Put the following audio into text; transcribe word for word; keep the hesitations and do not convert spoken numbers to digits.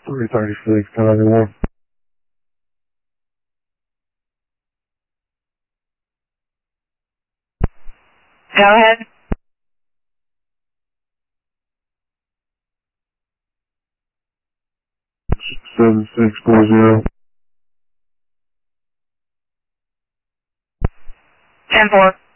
three thirty-six, ten ninety-one. Go ahead. seven six four zero. ten four.